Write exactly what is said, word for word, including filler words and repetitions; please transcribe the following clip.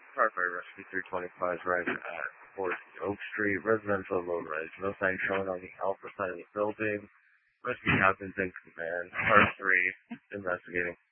Firefighter Rescue three twenty-five is right at fourth Oak Street. Residential low rise. No sign shown on the alpha side of the building. Rescue captain's in command. Part three, investigating.